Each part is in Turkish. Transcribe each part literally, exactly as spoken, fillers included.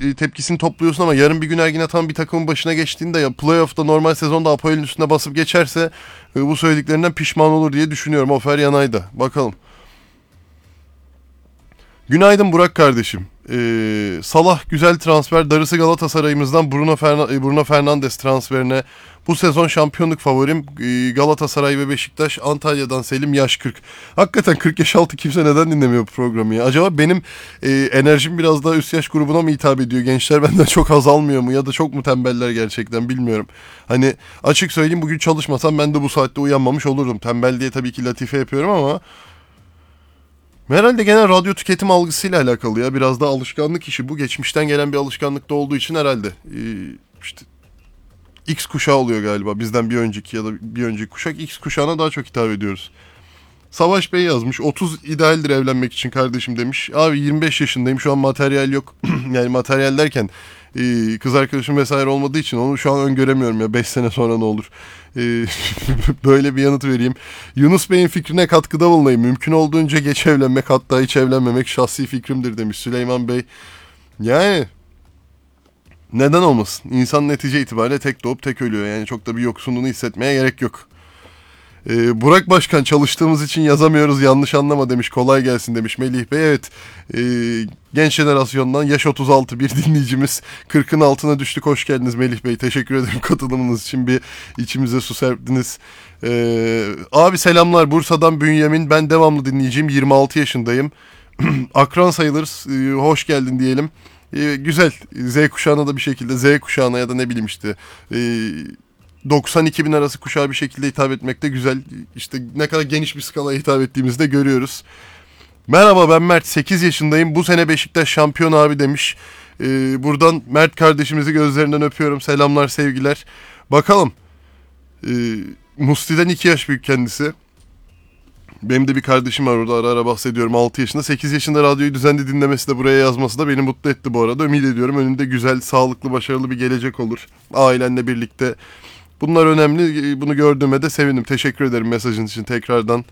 e, tepkisini topluyorsun ama yarın bir gün Ergin Ataman bir takımın başına geçtiğinde ya playoff'ta normal sezonda Apoel'in üstüne basıp geçerse e, bu söylediklerinden pişman olur diye düşünüyorum. Ofer Yanay'da. Bakalım. Günaydın Burak kardeşim. Ee, Salah güzel transfer. Darısı Galatasaray'ımızdan Bruno, Ferna- Bruno Fernandes transferine. Bu sezon şampiyonluk favorim ee, Galatasaray ve Beşiktaş. Antalya'dan Selim, yaş kırk. Hakikaten kırk yaş altı kimse neden dinlemiyor bu programı ya? Acaba benim e, enerjim biraz daha üst yaş grubuna mı hitap ediyor? Gençler benden çok haz almıyor mu? Ya da çok mu tembeller gerçekten, bilmiyorum. Hani açık söyleyeyim, bugün çalışmasam ben de bu saatte uyanmamış olurdum. Tembel diye tabii ki latife yapıyorum ama... Herhalde genel radyo tüketim algısıyla alakalı ya. Biraz da alışkanlık işi bu. Geçmişten gelen bir alışkanlık da olduğu için herhalde. Ee, işte X kuşağı oluyor galiba. Bizden bir önceki ya da bir önceki kuşak X kuşağına daha çok hitap ediyoruz. Savaş Bey yazmış. otuz idealdir evlenmek için kardeşim demiş. Abi yirmi beş yaşındayım. Şu an materyal yok. Yani materyal derken e, kız arkadaşım vesaire olmadığı için onu şu an öngöremiyorum ya. beş sene sonra ne olur. E, böyle bir yanıt vereyim. Yunus Bey'in fikrine katkıda bulunayım. Mümkün olduğunca geç evlenmek, hatta hiç evlenmemek şahsi fikrimdir demiş Süleyman Bey. Yani neden olmasın? İnsan netice itibariyle tek doğup tek ölüyor. Yani çok da bir yoksunluğunu hissetmeye gerek yok. Ee, Burak Başkan, çalıştığımız için yazamıyoruz, yanlış anlama demiş. Kolay gelsin demiş Melih Bey. Evet, e, genç jenerasyondan yaş otuz altı bir dinleyicimiz. kırkın altına düştük. Hoş geldiniz Melih Bey. Teşekkür ederim katılımınız için. Bir içimize su serptiniz. Ee, abi selamlar Bursa'dan Bünyamin. Ben devamlı dinleyiciyim. yirmi altı yaşındayım. Akran sayılırız. Ee, hoş geldin diyelim. Ee, güzel. Z kuşağına da bir şekilde, Z kuşağına ya da ne bileyim işte... Ee, doksan iki bin arası kuşağa bir şekilde hitap etmek de güzel. İşte ne kadar geniş bir skalaya hitap ettiğimizi de görüyoruz. Merhaba, ben Mert, sekiz yaşındayım. Bu sene Beşiktaş şampiyon abi demiş. Ee, buradan Mert kardeşimizi gözlerinden öpüyorum. Selamlar, sevgiler. Bakalım. Ee, Musti'den iki yaş büyük kendisi. Benim de bir kardeşim var orada, ara ara bahsediyorum, altı yaşında. sekiz yaşında radyoyu düzenli dinlemesi de, buraya yazması da beni mutlu etti bu arada. Ümit ediyorum önünde güzel, sağlıklı, başarılı bir gelecek olur. Ailenle birlikte. Bunlar önemli. Bunu gördüğüme de sevindim. Teşekkür ederim mesajın için tekrardan.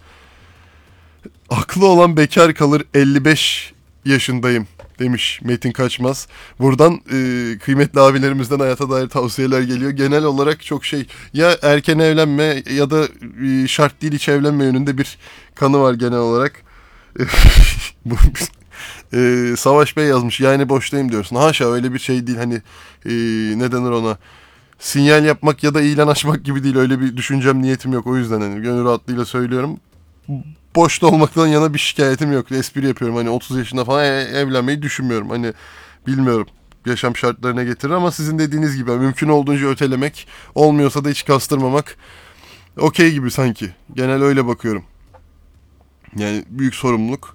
Aklı olan bekar kalır, elli beş yaşındayım demiş Metin Kaçmaz. Buradan e, kıymetli abilerimizden hayata dair tavsiyeler geliyor. Genel olarak çok şey, ya erken evlenme ya da e, şart değil hiç evlenme yönünde bir kanı var genel olarak. Bu e, Savaş Bey yazmış, yani boştayım diyorsun. Haşa, öyle bir şey değil. Hani e, ne denir ona? Sinyal yapmak ya da ilan açmak gibi değil. Öyle bir düşüncem, niyetim yok. O yüzden hani gönül rahatlığıyla söylüyorum. Boşta olmaktan yana bir şikayetim yok. Espri yapıyorum. Hani otuz yaşında falan evlenmeyi düşünmüyorum. Hani bilmiyorum. Yaşam şartlarına getirir ama sizin dediğiniz gibi mümkün olduğunca ötelemek, olmuyorsa da hiç kastırmamak okey gibi sanki. Genel öyle bakıyorum. Yani büyük sorumluluk.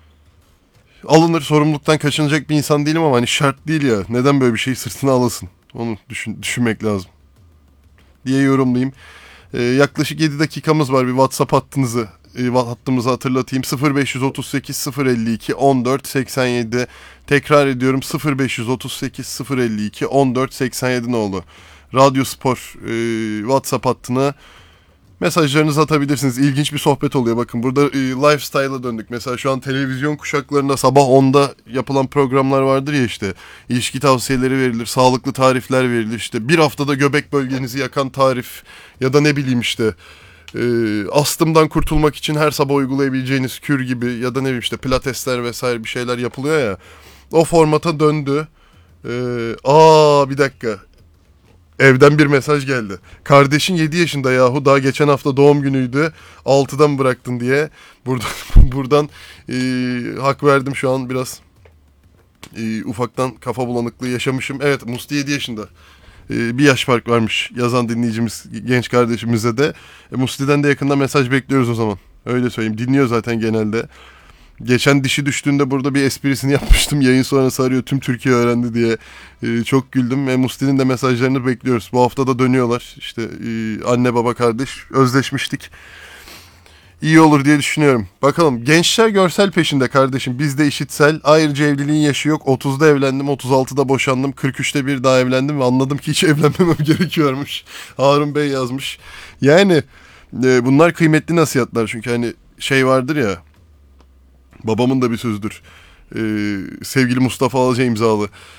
Alınır, sorumluluktan kaçınacak bir insan değilim ama hani şart değil ya. Neden böyle bir şeyi sırtına alasın? Onu düşün, düşünmek lazım diye yorumlayayım. Ee, yaklaşık yedi dakikamız var. Bir WhatsApp hattınızı, e, hattımızı hatırlatayım. sıfır beş otuz sekiz sıfır elli iki on dört seksen yedi. Tekrar ediyorum, sıfır beş otuz sekiz sıfır elli iki on dört seksen yedi nolu Radyo Spor e, WhatsApp hattına mesajlarınızı atabilirsiniz. İlginç bir sohbet oluyor. Bakın burada e, lifestyle'a döndük. Mesela şu an televizyon kuşaklarında sabah onda yapılan programlar vardır ya işte. İlişki tavsiyeleri verilir, sağlıklı tarifler verilir. İşte bir haftada göbek bölgenizi yakan tarif ya da ne bileyim işte e, astımdan kurtulmak için her sabah uygulayabileceğiniz kür gibi ya da ne bileyim işte pilatesler vesaire bir şeyler yapılıyor ya. O formata döndü. E, aa bir dakika. Evden bir mesaj geldi. Kardeşin yedi yaşında yahu, daha geçen hafta doğum günüydü. altıdan bıraktın diye. Buradan, buradan e, hak verdim şu an biraz. E, ufaktan kafa bulanıklığı yaşamışım. Evet, Musti yedi yaşında. E, bir yaş fark varmış yazan dinleyicimiz, genç kardeşimize de. E, Musti'den de yakında mesaj bekliyoruz o zaman. Öyle söyleyeyim. Dinliyor zaten genelde. Geçen dişi düştüğünde burada bir esprisini yapmıştım. Yayın sonrası arıyor, tüm Türkiye öğrendi diye. Ee, çok güldüm ve Musti'nin de mesajlarını bekliyoruz. Bu hafta da dönüyorlar. İşte e, anne baba kardeş özleşmiştik. İyi olur diye düşünüyorum. Bakalım, gençler görsel peşinde kardeşim. Biz de işitsel. Ayrıca evliliğin yaşı yok. otuzda evlendim, otuz altıda boşandım. kırk üçte bir daha evlendim ve anladım ki hiç evlenmemem gerekiyormuş. Harun Bey yazmış. Yani e, bunlar kıymetli nasihatler. Çünkü hani şey vardır ya, babamın da bir sözüdür. Ee, sevgili Mustafa Alca imzalı.